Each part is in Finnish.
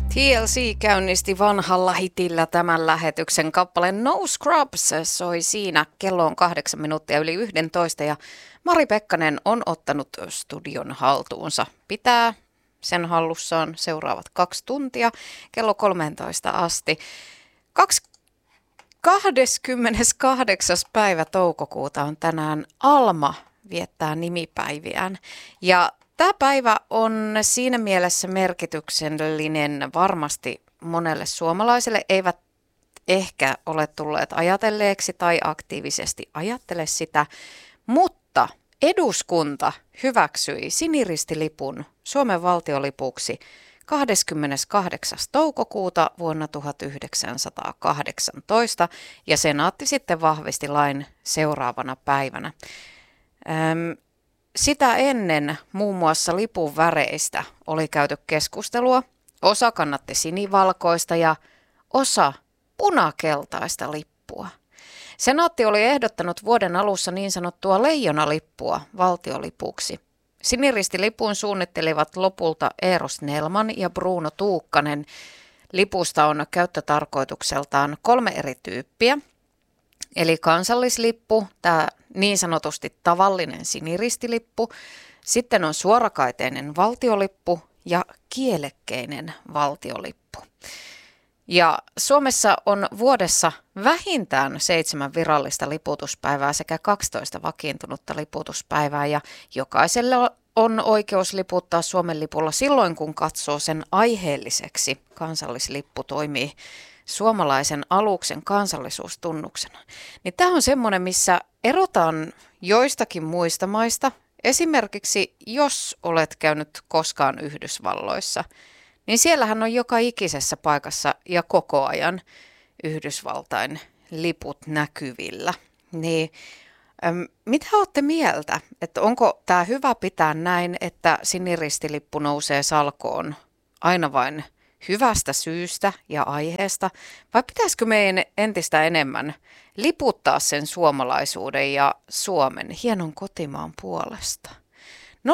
TLC käynnisti vanhalla hitillä tämän lähetyksen. Kappale No Scrubs soi siinä. Kello on 8 minuuttia yli 11 ja Mari Pekkanen on ottanut studion haltuunsa. Pitää sen hallussaan seuraavat 2 tuntia kello 13 asti. 28. päivä toukokuuta on tänään Alma viettää nimipäiviään ja tämä päivä on siinä mielessä merkityksellinen varmasti monelle suomalaiselle. Eivät ehkä ole tulleet ajatelleeksi tai aktiivisesti ajattele sitä, mutta eduskunta hyväksyi siniristilipun Suomen valtiolipuksi 28. toukokuuta vuonna 1918 ja senaatti sitten vahvisti lain seuraavana päivänä. Sitä ennen muun muassa lipun väreistä oli käyty keskustelua. Osa kannatti sinivalkoista ja osa punakeltaista lippua. Senaatti oli ehdottanut vuoden alussa niin sanottua leijonalippua valtiolipuksi. Siniristilipun suunnittelivat lopulta Eero Snellman ja Bruno Tuukkanen. Lipusta on käyttötarkoitukseltaan 3 eri tyyppiä. Eli kansallislippu, tämä niin sanotusti tavallinen siniristilippu, sitten on suorakaiteinen valtiolippu ja kielekkeinen valtiolippu. Ja Suomessa on vuodessa vähintään 7 virallista liputuspäivää sekä 12 vakiintunutta liputuspäivää ja jokaiselle on oikeus liputtaa Suomen lipulla silloin, kun katsoo sen aiheelliseksi. Kansallislippu toimii suomalaisen aluksen kansallisuustunnuksena. Niin tämä on semmoinen, missä erotaan joistakin muista maista. Esimerkiksi jos olet käynyt koskaan Yhdysvalloissa, niin siellähän on joka ikisessä paikassa ja koko ajan Yhdysvaltain liput näkyvillä. Niin, mitä olette mieltä? Että onko tämä hyvä pitää näin, että siniristilippu nousee salkoon aina vain hyvästä syystä ja aiheesta, vai pitäisikö meidän entistä enemmän liputtaa sen suomalaisuuden ja Suomen hienon kotimaan puolesta? 0406195939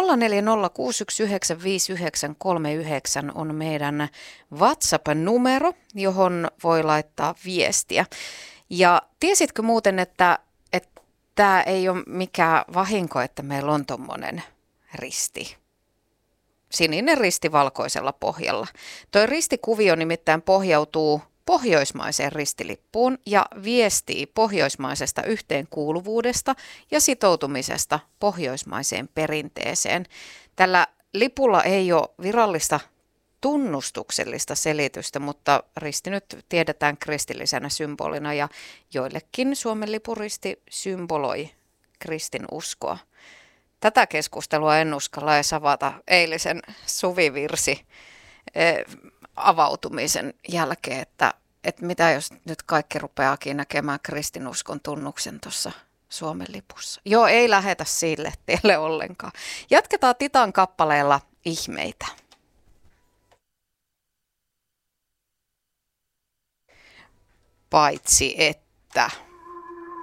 on meidän WhatsApp-numero, johon voi laittaa viestiä. Ja tiesitkö muuten, että tämä ei ole mikään vahinko, että meillä on tommonen risti? Sininen risti valkoisella pohjalla. Tuo ristikuvio nimittäin pohjautuu pohjoismaiseen ristilippuun ja viestii pohjoismaisesta yhteenkuuluvuudesta ja sitoutumisesta pohjoismaiseen perinteeseen. Tällä lipulla ei ole virallista tunnustuksellista selitystä, mutta risti nyt tiedetään kristillisenä symbolina ja joillekin Suomen lipuristi symboloi kristinuskoa. Tätä keskustelua en uskalla edes avata eilisen suvivirsi avautumisen jälkeen, että mitä jos nyt kaikki rupeaakin näkemään kristinuskon tunnuksen tuossa Suomen lipussa. Joo, ei lähetä sille tielle ollenkaan. Jatketaan Titan kappaleella Ihmeitä. Paitsi että